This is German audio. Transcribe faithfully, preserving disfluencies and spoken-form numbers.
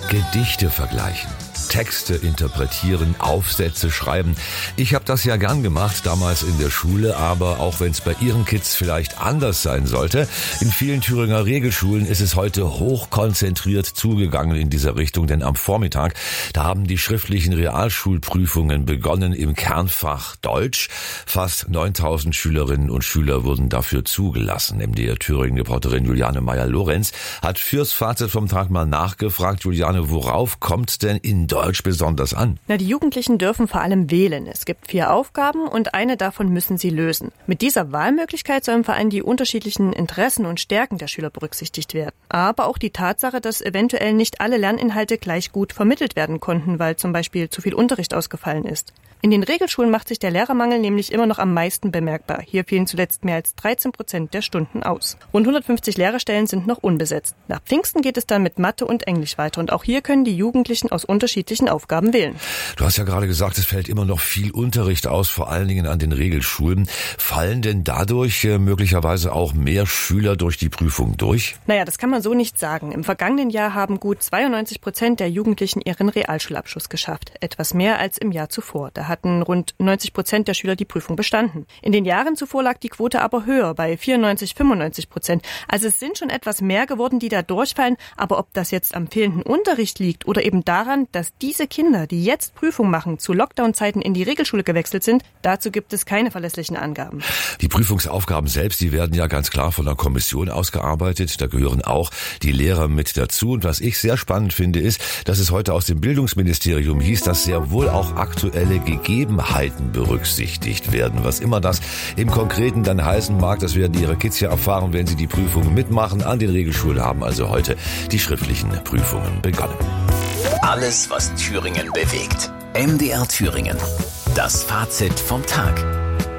Gedichte vergleichen, Texte interpretieren, Aufsätze schreiben. Ich habe das ja gern gemacht, damals in der Schule, aber auch wenn es bei Ihren Kids vielleicht anders sein sollte, in vielen Thüringer Regelschulen ist es heute hochkonzentriert zugegangen in dieser Richtung, denn am Vormittag, da haben die schriftlichen Realschulprüfungen begonnen im Kernfach Deutsch. Fast neuntausend Schülerinnen und Schüler wurden dafür zugelassen. M D R Thüringen-Reporterin Juliane Meyer-Lorenz hat fürs Fazit vom Tag mal nachgefragt. Juliane, worauf kommt es denn in Deutsch besonders an? Na, die Jugendlichen dürfen vor allem wählen. Es gibt vier Aufgaben und eine davon müssen sie lösen. Mit dieser Wahlmöglichkeit sollen vor allem die unterschiedlichen Interessen und Stärken der Schüler berücksichtigt werden. Aber auch die Tatsache, dass eventuell nicht alle Lerninhalte gleich gut vermittelt werden konnten, weil zum Beispiel zu viel Unterricht ausgefallen ist. In den Regelschulen macht sich der Lehrermangel nämlich immer noch am meisten bemerkbar. Hier fielen zuletzt mehr als dreizehn Prozent der Stunden aus. Rund hundertfünfzig Lehrerstellen sind noch unbesetzt. Nach Pfingsten geht es dann mit Mathe und Englisch weiter. Und auch hier können die Jugendlichen aus unterschiedlichen Aufgaben wählen. Du hast ja gerade gesagt, es fällt immer noch viel Unterricht aus, vor allen Dingen an den Regelschulen. Fallen denn dadurch äh, möglicherweise auch mehr Schüler durch die Prüfung durch? Naja, das kann man so nicht sagen. Im vergangenen Jahr haben gut zweiundneunzig Prozent der Jugendlichen ihren Realschulabschluss geschafft. Etwas mehr als im Jahr zuvor. Da hatten rund neunzig Prozent der Schüler die Prüfung bestanden. In den Jahren zuvor lag die Quote aber höher, bei vierundneunzig, fünfundneunzig Prozent. Also es sind schon etwas mehr geworden, die da durchfallen. Aber ob das jetzt am fehlenden Unterricht liegt oder eben daran, dass diese Kinder, die jetzt Prüfung machen, zu Lockdown-Zeiten in die Regelschule gewechselt sind, dazu gibt es keine verlässlichen Angaben. Die Prüfungsaufgaben selbst, die werden ja ganz klar von der Kommission ausgearbeitet. Da gehören auch die Lehrer mit dazu. Und was ich sehr spannend finde, ist, dass es heute aus dem Bildungsministerium hieß, dass sehr wohl auch aktuelle Gegebenheiten berücksichtigt werden. Was immer das im Konkreten dann heißen mag, das werden Ihre Kids ja erfahren, wenn sie die Prüfungen mitmachen. An den Regelschulen haben also heute die schriftlichen Prüfungen begonnen. Alles, was Thüringen bewegt. M D R Thüringen. Das Fazit vom Tag.